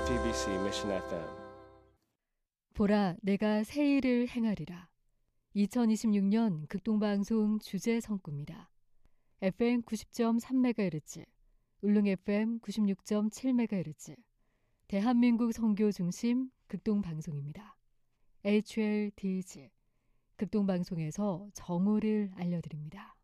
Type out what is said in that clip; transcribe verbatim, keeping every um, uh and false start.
티비씨 Mission 에프엠. 보라, 내가 새 일을 행하리라. 이천이십육 년 극동방송 주제 성구입니다. 에프엠 구십 점 삼 메가헤르츠, 울릉 에프엠 구십육 점 칠 메가헤르츠, 대한민국 선교 중심 극동방송입니다. 에이치엘디지, 극동방송에서 정오를 알려드립니다.